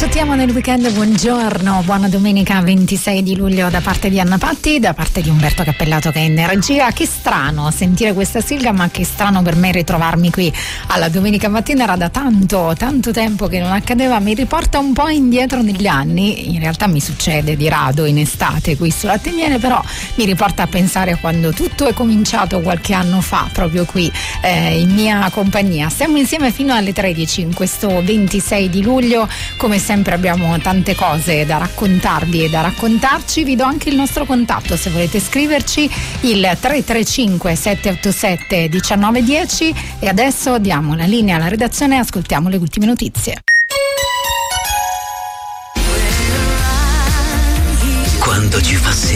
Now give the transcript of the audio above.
Salutiamo nel weekend, buongiorno, buona domenica 26 di luglio da parte di Anna Patti, da parte di Umberto Cappellato che è in regia. Che strano sentire questa sigla, ma che strano per me ritrovarmi qui alla domenica mattina, era da tanto tempo che non accadeva, mi riporta un po' indietro negli anni, in realtà mi succede di rado in estate qui sulla Temiere, però mi riporta a pensare a quando tutto è cominciato qualche anno fa, proprio qui in mia compagnia. Stiamo insieme fino alle 13 in questo 26 di luglio, come sempre abbiamo tante cose da raccontarvi e da raccontarci. Vi do anche il nostro contatto se volete scriverci, il 335 787 1910, e adesso diamo la linea alla redazione e ascoltiamo le ultime notizie. Quando ci fa